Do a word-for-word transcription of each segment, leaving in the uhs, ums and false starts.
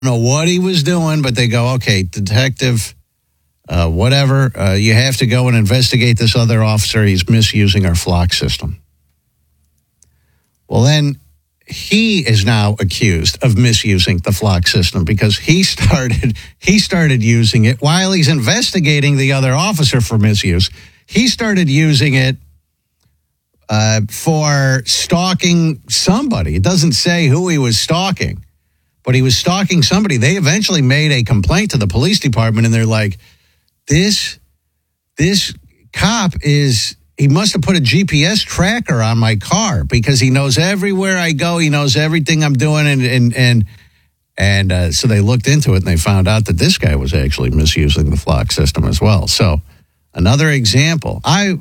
know what he was doing, but they go, okay, detective, uh, whatever, uh, you have to go and investigate this other officer. He's misusing our flock system. Well, then he is now accused of misusing the flock system because he started he started using it while he's investigating the other officer for misuse. He started using it uh, for stalking somebody. It doesn't say who he was stalking, but he was stalking somebody. They eventually made a complaint to the police department, and they're like, this, this cop is... He must have put a G P S tracker on my car because he knows everywhere I go. He knows everything I'm doing. And and and, and uh, so they looked into it and they found out that this guy was actually misusing the flock system as well. So another example. I,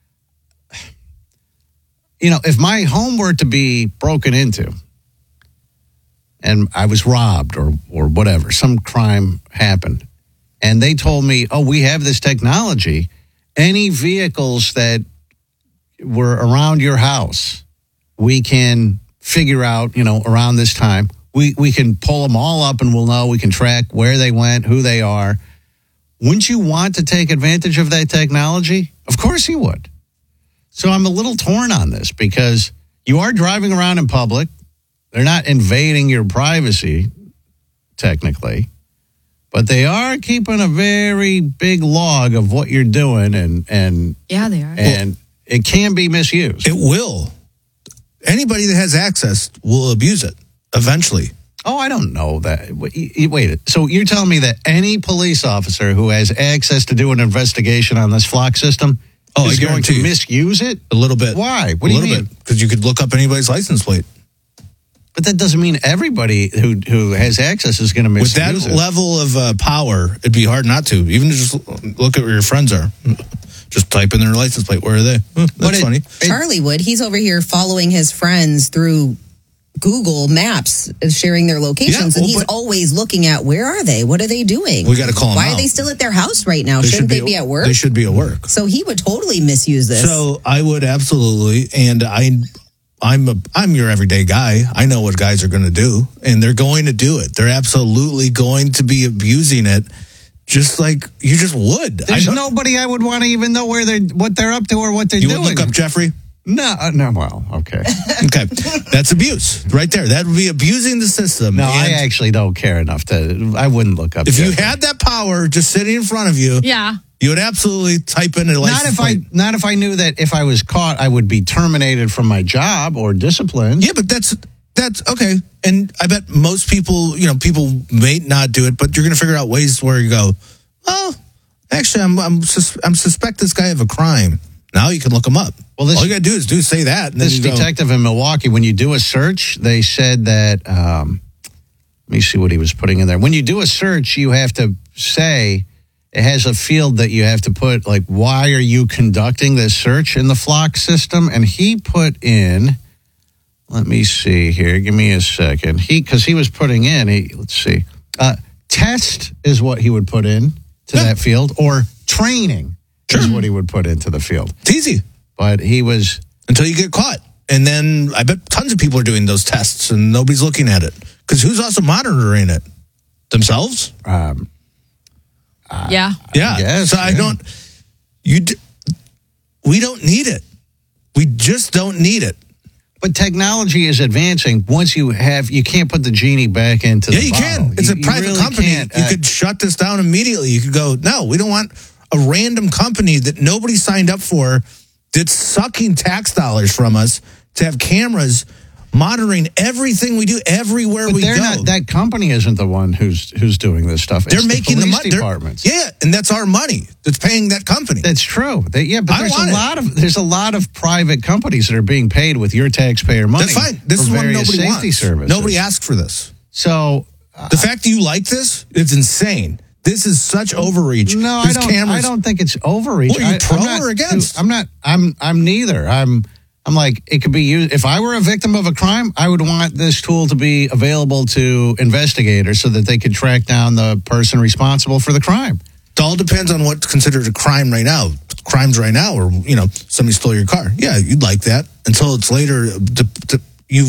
you know, if my home were to be broken into and I was robbed or or whatever, some crime happened, and they told me, oh, we have this technology. Any vehicles that were around your house, we can figure out, you know, around this time. We we can pull them all up and we'll know. We can track where they went, who they are. Wouldn't you want to take advantage of that technology? Of course you would. So I'm a little torn on this because you are driving around in public. They're not invading your privacy, technically. But they are keeping a very big log of what you're doing, and and yeah, they are, and well, it can be misused. It will. Anybody that has access will abuse it eventually. Oh, I don't know that. Wait, so you're telling me that any police officer who has access to do an investigation on this flock system oh, is I going to you. misuse it? A little bit. Why? What a do you little mean? Because you could look up anybody's license plate. But that doesn't mean everybody who who has access is going to misuse it. With that level of uh, power, it'd be hard not to. Even to just look at where your friends are. Just type in their license plate. Where are they? Oh, that's it, funny. Charlie would. He's over here following his friends through Google Maps, sharing their locations, yeah, well, and he's always looking at where are they? What are they doing? We got to call them Why out. are they still at their house right now? They Shouldn't should they be, be at work? They should be at work. So he would totally misuse this. So I would absolutely, and I... I'm a, I'm your everyday guy. I know what guys are going to do, and they're going to do it. They're absolutely going to be abusing it, just like you just would. There's nobody I would want to even know where they're, what they're up to or what they're you doing. You would look up Jeffrey? No, uh, no. Well, okay, okay. That's abuse right there. That would be abusing the system. No, and I actually don't care enough to. I wouldn't look up. If Jeffrey. you had that power just sitting in front of you, yeah. You would absolutely type in a license Not if plate. I not if I knew that if I was caught, I would be terminated from my job or disciplined. Yeah, but that's that's okay. And I bet most people, you know, people may not do it, but you're going to figure out ways where you go, oh, actually, I'm I'm sus- I'm suspect this guy of a crime. Now you can look him up. Well, this, all you got to do is do say that. And this then detective go, in Milwaukee, when you do a search, they said that. Um, let me see what he was putting in there. When you do a search, you have to say. It has a field that you have to put, like, why are you conducting this search in the flock system? And he put in, let me see here, give me a second. He, because he was putting in, he, let's see, uh, test is what he would put in to yeah. that field, or training sure. is what he would put into the field. It's easy. But he was... Until you get caught. And then I bet tons of people are doing those tests and nobody's looking at it. Because who's also monitoring it? Themselves? Um. Uh, yeah. Yeah. I guess, so I yeah. don't, you, d- we don't need it. We just don't need it. But technology is advancing. Once you have, you can't put the genie back into yeah, the you bottle. can. It's you, a private really company. Can't. You uh, could shut this down immediately. You could go, no, we don't want a random company that nobody signed up for that's sucking tax dollars from us to have cameras monitoring everything we do everywhere but we they're go. Not, that company isn't the one who's who's doing this stuff. It's they're making the, the money. money. Yeah, and that's our money that's paying that company. That's true. They, yeah, but I there's a want lot it. of there's a lot of private companies that are being paid with your taxpayer money. That's fine. This is for one various nobody safety wants. services. Nobody asked for this. So uh, the fact that you like this, it's insane. This is such overreach. No, There's I don't. Cameras. I don't think it's overreach. What, are you I, pro I'm not, or against? I'm not. I'm. I'm neither. I'm. I'm like, it could be used. If I were a victim of a crime, I would want this tool to be available to investigators so that they could track down the person responsible for the crime. It all depends on what's considered a crime right now. Crimes right now, or, you know, somebody stole your car. Yeah, you'd like that until it's later. To, to, you've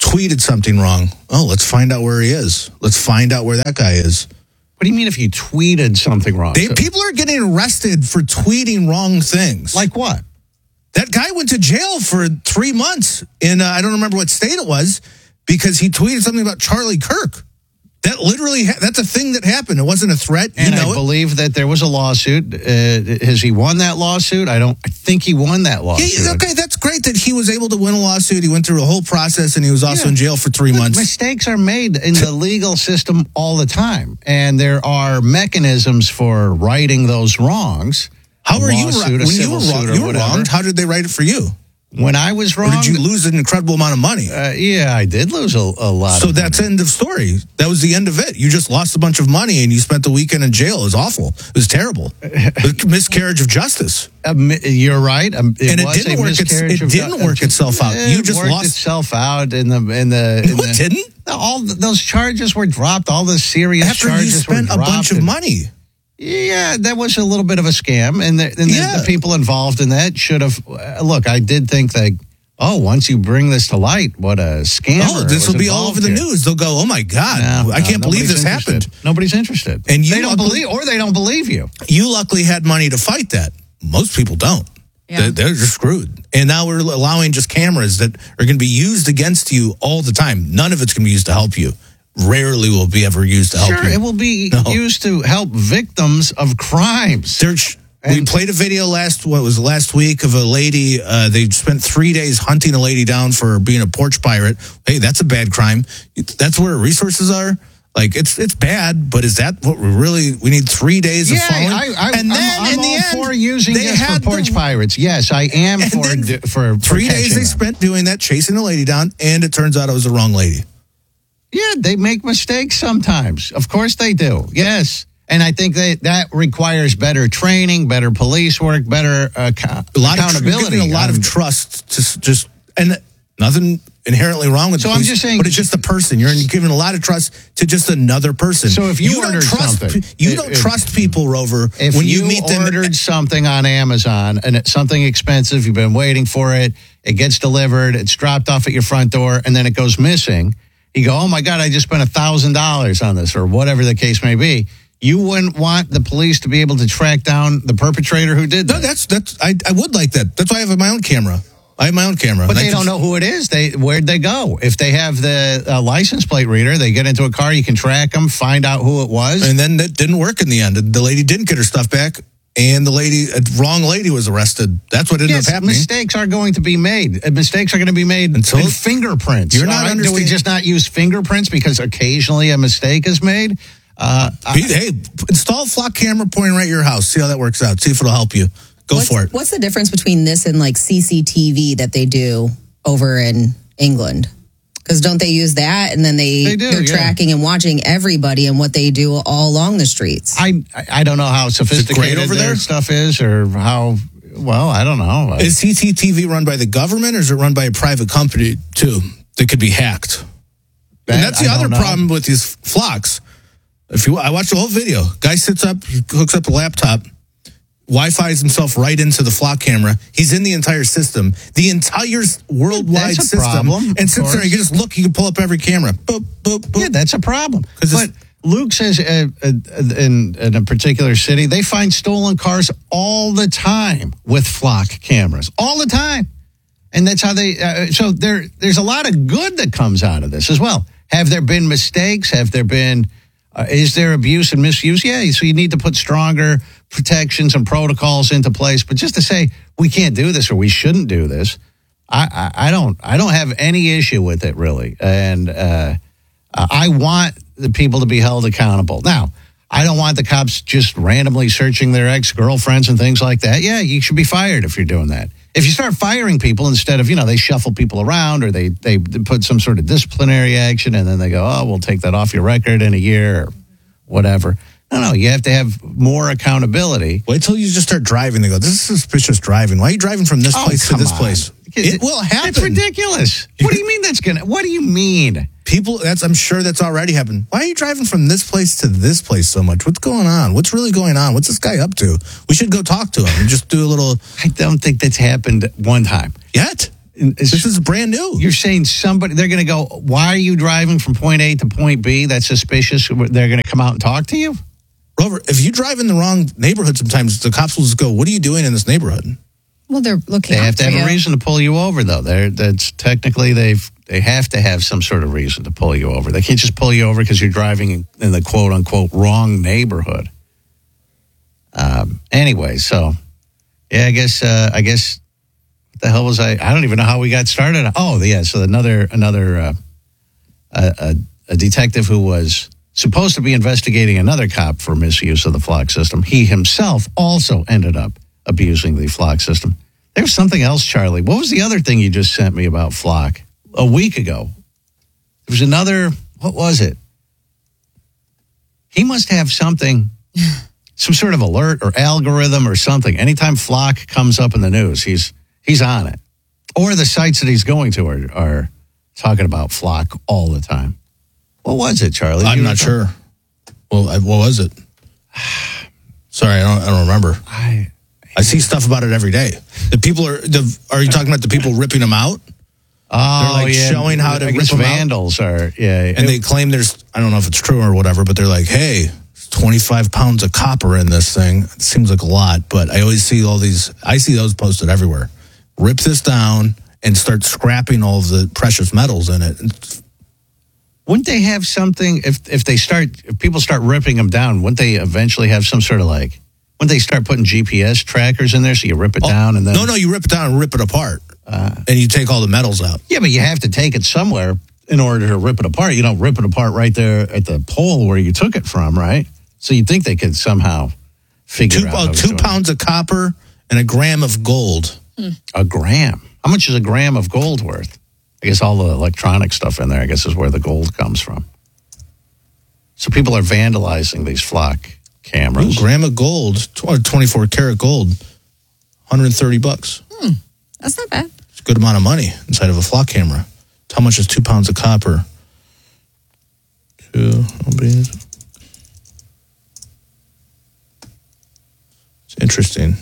tweeted something wrong. Oh, let's find out where he is. Let's find out where that guy is. What do you mean if you tweeted something wrong? They, So- people are getting arrested for tweeting wrong things. like what? That guy went to jail for three months in, uh, I don't remember what state it was, because he tweeted something about Charlie Kirk. That literally, ha- that's a thing that happened. It wasn't a threat. You And know I it. believe that there was a lawsuit. Uh, has he won that lawsuit? I don't. I think he won that lawsuit. Yeah, okay, that's great that he was able to win a lawsuit. He went through a whole process, and he was also Yeah. in jail for three But months. Mistakes are made in the legal system all the time, and there are mechanisms for righting those wrongs. How A were you lawsuit, wrong? a When you civil were suit, wrong, or you were whatever. wronged. How did they write it for you? When I was Or wrong, did you lose an incredible amount of money? uh, yeah, I did lose a, a lot. So of that's money. end of story. That was the end of it. You just lost a bunch of money and you spent the weekend in jail. It was awful. It was terrible. The miscarriage of justice. Um, you're right. Um, it And it was didn't a work its- miscarriage it of didn't ju- work itself out. It You just worked lost- itself out in the in the. In No, the it didn't. All th- those charges were dropped. All the serious After charges you spent were a dropped bunch of and- money. Yeah, that was a little bit of a scam, and the, and Yeah. the, the people involved in that should have. Uh, look, I did think that. Oh, once you bring this to light, what a scam! Oh, this will be all over the news. They'll go, oh my God, No, I no, can't believe nobody's this interested. happened. Nobody's interested, And you they don't luckily- believe, or they don't believe you. You luckily had money to fight that. Most people don't. Yeah. They're, they're just screwed. And now we're allowing just cameras that are going to be used against you all the time. None of it's going to be used to help you. Rarely will be ever used to help Sure, you. it will be No. used to help victims of crimes. There's, we And- played a video last, what was it, last week of a lady. Uh, they spent three days hunting a lady down for being a porch pirate. Hey, that's a bad crime. That's where resources are. Like it's it's bad, but is that what we really? We need three days Yeah, of following. I, I, and then I'm, I'm in the all end, for using they this for had porch the- pirates. Yes, I am And for then d- for, for Three days catching they them. spent doing that, chasing the lady down, and it turns out it was the wrong lady. Yeah, they make mistakes sometimes. Of course they do. Yes. And I think that that requires better training, better police work, better uh, co- A lot accountability. of tr- giving a lot on- of trust to s- just and nothing inherently wrong with So the I'm police, just saying- but it's just a person. You're giving a lot of trust to just another person. So if you don't ordered trust, something- pe- you if- don't if- trust people, Rover, If when you, you, meet them. ordered something on Amazon and it's something expensive, you've been waiting for it, it gets delivered, it's dropped off at your front door, and then it goes missing, you go, oh my God, I just spent a thousand dollars on this, or whatever the case may be. You wouldn't want the police to be able to track down the perpetrator who did No, that. that's that's I, I would like that. That's why I have my own camera. I have my own camera. But And I they can- don't know who it is. They where'd they go? If they have the uh, license plate reader, they get into a car. You can track them, find out who it was. And then that didn't work in the end. The lady didn't get her stuff back, and the lady, a wrong lady, was arrested. That's what ended yes, up happening. mistakes are going to be made. Uh, Mistakes are going to be made Until- in fingerprints. You're not All right? Do we understand- just not use fingerprints because occasionally a mistake is made? Uh, I- Hey, install a flock camera pointing right at your house. See how that works out. See if it'll help you. Go what's, for it. What's the difference between this and like C C T V that they do over in England? Because don't they use that and then they, They do, they're yeah. tracking and watching everybody and what they do all along the streets? I I don't know how sophisticated over their there? stuff is, or how. Well, I don't know. Is C C T V run by the government or is it run by a private company too that could be hacked? That and that's the I other don't know. problem with these flocks. If you, I watched the whole video. Guy sits up, he hooks up a laptop, Wi-Fi's himself right into the flock camera. He's in the entire system, the entire worldwide That's a system, problem, and of sits there course. and you just look. You can pull up every camera. Boop, boop, boop. Yeah, that's a problem. 'Cause But it's- Luke says uh, uh, in, in a particular city, they find stolen cars all the time with flock cameras, all the time. And that's how they, uh, so there, there's a lot of good that comes out of this as well. Have there been mistakes? Have there been, uh, is there abuse and misuse? Yeah, so you need to put stronger protections and protocols into place. But just to say, we can't do this or we shouldn't do this, I, I, I don't, I don't have any issue with it really. And, uh, Uh, I want the people to be held accountable. Now, I don't want the cops just randomly searching their ex-girlfriends and things like that. Yeah, you should be fired if you're doing that. If you start firing people instead of, you know, they shuffle people around or they, they put some sort of disciplinary action and then they go, oh, we'll take that off your record in a year or whatever. No, no, you have to have more accountability. Wait till you just start driving. They go, this is suspicious driving. Why are you driving from this Oh, place to come this on. place? It will happen. It's ridiculous. What do you mean that's going to, what do you mean? People, that's I'm sure that's already happened. Why are you driving from this place to this place so much? What's going on? What's really going on? What's this guy up to? We should go talk to him and just do a little I don't think that's happened one time. yet. It's, this is brand new. You're saying somebody, they're going to go, why are you driving from point A to point B? That's suspicious. They're going to come out and talk to you? Rover, if you drive in the wrong neighborhood sometimes, the cops will just go, what are you doing in this neighborhood? Well, they're looking They have to have you. a reason to pull you over, though. They're, that's technically, they've they have to have some sort of reason to pull you over. They can't just pull you over because you're driving in, in the quote-unquote wrong neighborhood. Um, anyway, so, yeah, I guess, uh, I guess, what the hell was I? I don't even know how we got started. Oh, yeah, so another, another, uh, a, a, a detective who was supposed to be investigating another cop for misuse of the flock system. He himself also ended up abusing the flock system. There was something else, Charlie. What was the other thing you just sent me about flock a week ago? There was another, what was it? He must have something, some sort of alert or algorithm or something. Anytime flock comes up in the news, he's he's on it. Or the sites that he's going to are, are talking about flock all the time. What was it, Charlie? I'm You not remember? sure. Well, I, what was it? Sorry, I don't. I don't remember. I I see stuff about it every day. The people are. The, are you talking about the people ripping them out? Oh, They're like yeah. showing how to I guess rip 'em out. vandals are, yeah. And they claim there's. I don't know if it's true or whatever, but they're like, hey, twenty-five pounds of copper in this thing. It seems like a lot, but I always see all these. I see those posted everywhere. Rip this down and start scrapping all of the precious metals in it. Wouldn't they have something, if if they start, if people start ripping them down, wouldn't they eventually have some sort of like, wouldn't they start putting G P S trackers in there so you rip it Oh, down and then? No, no, you rip it down and rip it apart. Uh, and you take all the metals out. Yeah, but you have to take it somewhere in order to rip it apart. You don't rip it apart right there at the pole where you took it from, right? So you'd think they could somehow figure Two, out. oh, how to two do it. pounds of copper and a gram of gold. A gram. How much is a gram of gold worth? I guess all the electronic stuff in there, I guess, is where the gold comes from. So people are vandalizing these flock cameras. Ooh, gram of gold, twenty-four karat gold, one hundred thirty bucks. Hmm, that's not bad. It's a good amount of money inside of a flock camera. How much is two pounds of copper? Two, it's interesting.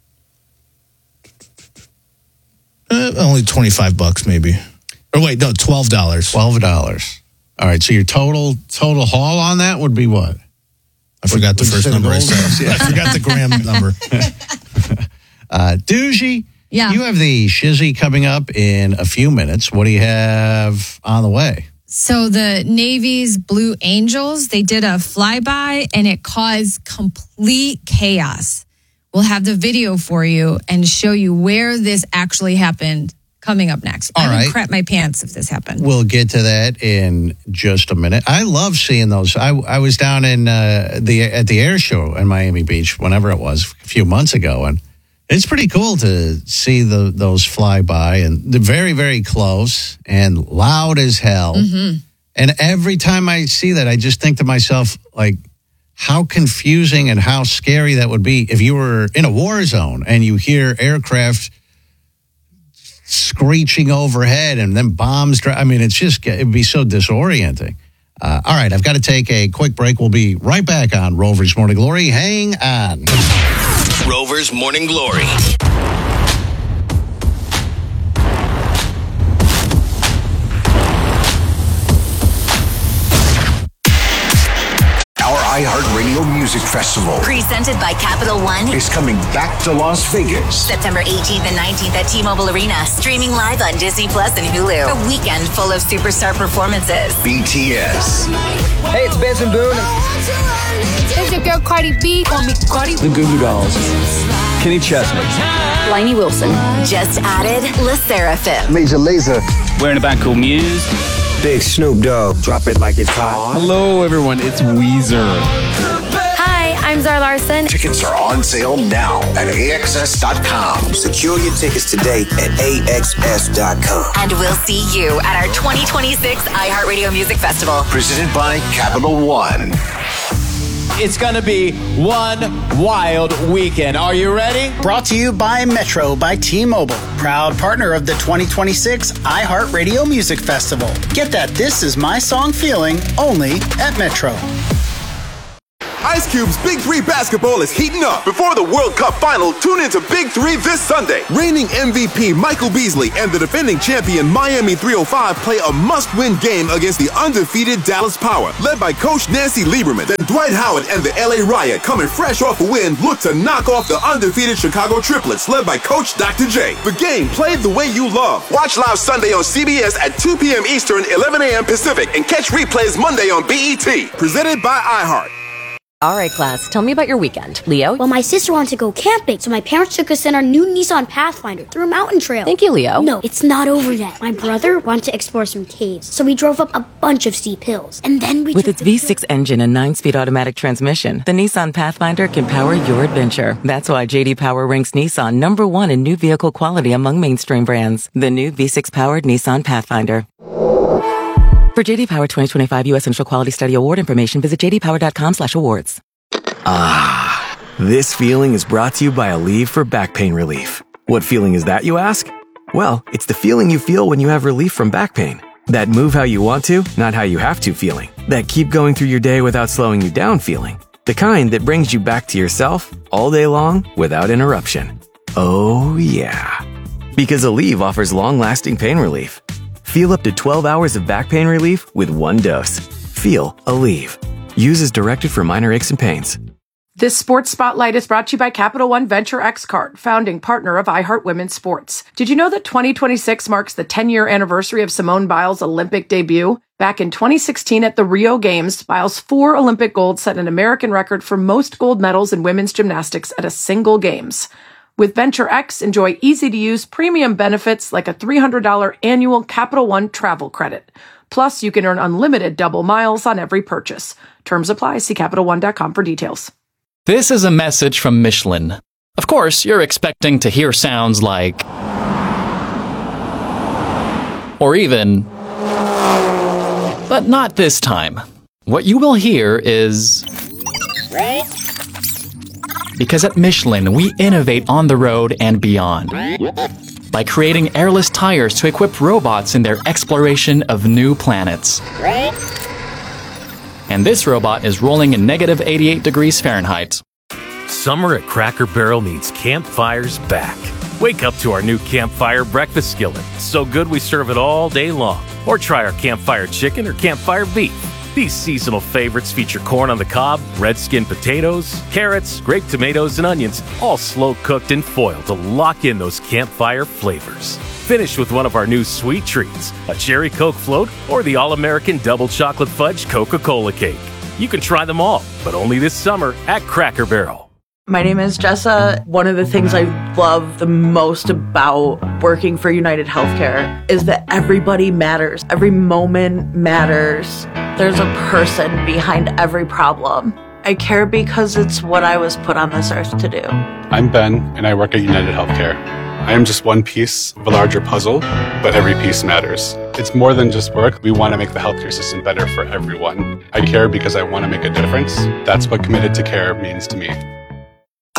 Uh, only twenty-five bucks, maybe. Or wait, no, twelve dollars. Twelve dollars. All right, so your total total haul on that would be what? I forgot the Would you first say number I gold? said. I forgot the gram number. Uh, Doogie, Yeah. you have the shizzy coming up in a few minutes. What do you have on the way? So the Navy's Blue Angels, they did a flyby and it caused complete chaos. We'll have the video for you and show you where this actually happened coming up next. All I right. would crap my pants if this happened. We'll get to that in just a minute. I love seeing those. I, I was down in uh, the at the air show in Miami Beach, whenever it was, a few months ago, and it's pretty cool to see the those fly by, and they're very, very close and loud as hell. Mm-hmm. And every time I see that, I just think to myself, like, how confusing and how scary that would be if you were in a war zone and you hear aircraft screeching overhead and then bombs. I mean, it's just, it'd be so disorienting. Uh, all right, I've got to take a quick break. We'll be right back on Rover's Morning Glory. Hang on. Rover's Morning Glory. Our iHeartRadio Music Festival Presented by Capital One. is coming back to Las Vegas. September eighteenth and nineteenth at T-Mobile Arena. Streaming live on Disney Plus and Hulu. A weekend full of superstar performances. B T S, Hey, it's Benson Boone. It's your girl Cardi B. Call me Cardi. The Goo Goo Dolls. Kenny Chesney. Lainey Wilson. Just added La Seraphim. Major Lazer. We're in a band called Muse. Big Snoop Dogg. Drop it like it's hot. Hello, everyone. It's Weezer. Hi, I'm Zara Larson. Tickets are on sale now at A X S dot com. Secure your tickets today at A X S dot com. And we'll see you at our twenty twenty-six iHeartRadio Music Festival. Presented by Capital One. It's going to be one wild weekend. Are you ready? Brought to you by Metro by T-Mobile, proud partner of the twenty twenty-six iHeartRadio Music Festival. Get that This Is My Song feeling only at Metro. Ice Cube's Big Three basketball is heating up. Before the World Cup final, tune into Big Three this Sunday. Reigning M V P Michael Beasley and the defending champion Miami three oh five play a must-win game against the undefeated Dallas Power, led by Coach Nancy Lieberman. Then Dwight Howard and the L A Riot, coming fresh off a win, look to knock off the undefeated Chicago Triplets, led by Coach Doctor J. The game played the way you love. Watch live Sunday on C B S at two p.m. Eastern, eleven a.m. Pacific, and catch replays Monday on B E T. Presented by iHeart. All right, class, tell me about your weekend. Leo? Well, my sister wanted to go camping, so my parents took us in our new Nissan Pathfinder through a mountain trail. Thank you, Leo. No, it's not over yet. My brother wanted to explore some caves, so we drove up a bunch of steep hills. And then we With its V six engine and nine-speed automatic transmission, the Nissan Pathfinder can power your adventure. That's why J D Power ranks Nissan number one in new vehicle quality among mainstream brands. The new V six-powered Nissan Pathfinder. For J D Power twenty twenty-five U S Central Quality Study Award information, visit j d power dot com slash awards. Ah, this feeling is brought to you by Aleve for back pain relief. What feeling is that, you ask? Well, it's the feeling you feel when you have relief from back pain. That move how you want to, not how you have to feeling. That keep going through your day without slowing you down feeling. The kind that brings you back to yourself all day long without interruption. Oh, yeah. Because Aleve offers long-lasting pain relief. Feel up to twelve hours of back pain relief with one dose. Feel Aleve. Use as directed for minor aches and pains. This Sports Spotlight is brought to you by Capital One Venture X Card, founding partner of iHeart Women's Sports. Did you know that twenty twenty-six marks the ten-year anniversary of Simone Biles' Olympic debut? Back in twenty sixteen at the Rio Games, Biles' four Olympic golds set an American record for most gold medals in women's gymnastics at a single Games. With Venture X, enjoy easy-to-use premium benefits like a three hundred dollars annual Capital One travel credit. Plus, you can earn unlimited double miles on every purchase. Terms apply. See Capital One dot com for details. This is a message from Michelin. Of course, you're expecting to hear sounds like... or even... but not this time. What you will hear is... because at Michelin, we innovate on the road and beyond by creating airless tires to equip robots in their exploration of new planets. And this robot is rolling in negative eighty-eight degrees Fahrenheit. Summer at Cracker Barrel means campfires back. Wake up to our new Campfire breakfast skillet. So good we serve it all day long. Or try our Campfire chicken or Campfire beef. These seasonal favorites feature corn on the cob, red skin potatoes, carrots, grape tomatoes, and onions, all slow cooked in foil to lock in those campfire flavors. Finish with one of our new sweet treats, a cherry Coke float, or the all-American double chocolate fudge Coca-Cola cake. You can try them all, but only this summer at Cracker Barrel. My name is Jessa. One of the things I love the most about working for United Healthcare is that everybody matters. Every moment matters. There's a person behind every problem. I care because it's what I was put on this earth to do. I'm Ben, and I work at United Healthcare. I am just one piece of a larger puzzle, but every piece matters. It's more than just work. We want to make the healthcare system better for everyone. I care because I want to make a difference. That's what committed to care means to me.